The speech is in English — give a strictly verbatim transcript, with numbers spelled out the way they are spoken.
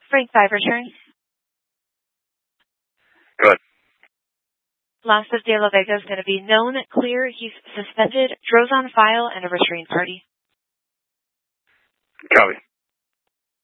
Frank five return. Good. Loss of De La Vega is going to be known, clear, he's suspended, Droz on file, and a restraint party. Copy.